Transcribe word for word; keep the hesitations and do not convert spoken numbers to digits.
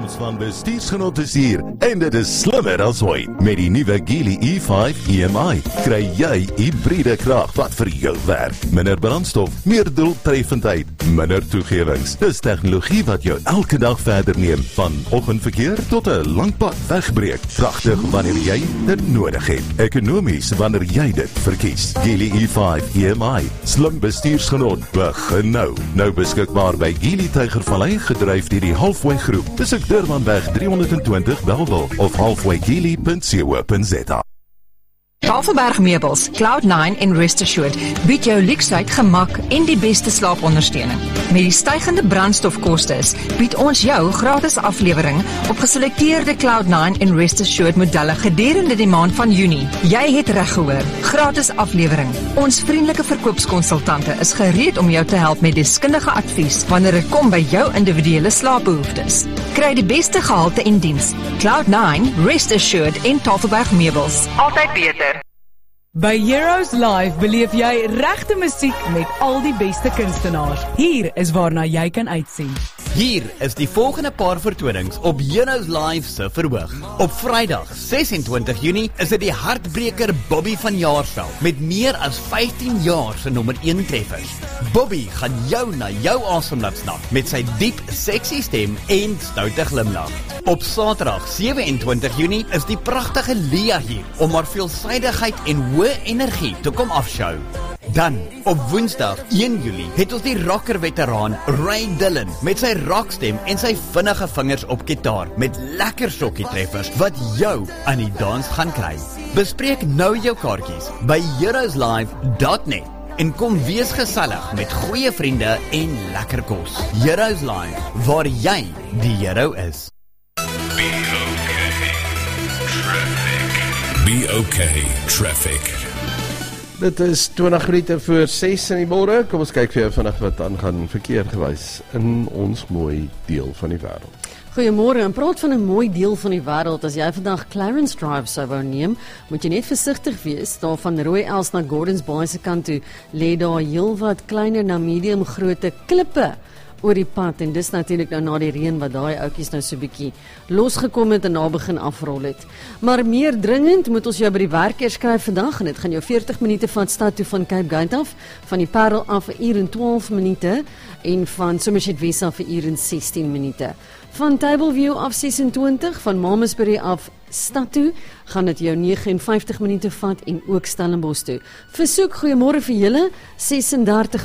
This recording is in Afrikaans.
toekoms van bestuursgenot is hier en dit is slimmer as ooit. Met die nuwe Geely E vyf E M I kry jy hybride krag wat vir jou werk. Minder brandstof, meer doeltreffendheid, minder toegewings. Dis tegnologie wat jou elke dag verder neem, van oggendverkeer tot 'n lang pad wegbreek. Pragtig wanneer jy dit nodig het. Ekonomies wanneer jy dit verkies. Geely E vyf E M I, slim bestuursgenot, begin nou. Nou beskikbaar by Geely Tygervallei, gedryf deur die Halfway Groep. Besoek Durbanweg drie honderd twintig Bellville of halfway geely punt co punt za. Tafelberg Meubels, Cloud nine en Rest Assured bied jou luksheid, gemak en die beste slaapondersteuning. Met die stygende brandstofkostes bied ons jou gratis aflewering op geselekteerde Cloud nine en Rest Assured modelle gedurende die maand van Junie. Jy het reg gehoor, gratis aflewering. Ons vriendelike verkoopskonsultante is gereed om jou te help met deskundige advies wanneer dit kom by jou individuele slaapbehoeftes. Kry die beste gehalte en diens. Cloud nine, Rest Assured en Tafelberg Meubels. Altyd beter. By Heroes Live beleef jy regte musiek met al die beste kunstenaars. Hier is waarna jy kan uitsien. Hier is die volgende paar vertonings op Heroes Live se verhoog. Op Vrydag, ses en twintig Junie, is dit die hartbreker Bobby van Jaarsveld met meer as vyftien jaar se nommer een treffers. Bobby gaan jou na jou asem laat snap met sy diep, sexy stem en stoute glimlag. Op Saterdag, sewe en twintig Junie, is die pragtige Lia hier om haar veelsidigheid en hoë energie te kom afshow. Dan, op Woensdag, een Julie, het ons die rocker-veteraan Ray Dillon met sy rockstem en sy vinnige vingers op gitaar met lekker sokkie-treffers wat jou aan die dans gaan kry. Bespreek nou jou kaartjies by heroes live dot net en kom wees gesellig met goeie vriende en lekker kos. Heroes Live, waar jy die hero is. Be okay, traffic. Dit is twintig minute voor ses in die môre. Kom ons kyk vir jou vandag wat aangaan verkeergewys in ons mooi deel van die wêreld. Goeiemôre, en praat van 'n mooi deel van die wêreld. As jy vandag Clarence Drive sou wou neem, moet jy net versigtig wees. Daar van Rooi Els na Gordons Bay se kant toe lê daar heelwat kleiner na medium grootte klippe oor die pad, en dis natuurlik nou na die reën wat daai oudjies nou so bietjie losgekom het en na begin afrol het. Maar meer dringend moet ons jou by die werk eers skryf vandag, en dit gaan jou veertig minute van stad toe van Cape Gate af, van die Parel af 'n uur en twaalf minute en van Somerset West af 'n uur en sestien minute. Van Tableview af sesentwintig, van Malmesbury af stad toe, gaan dit jou nege en vyftig minute vat en ook Stellenbosch toe. Versoek, goeiemôre vir julle, ses en dertig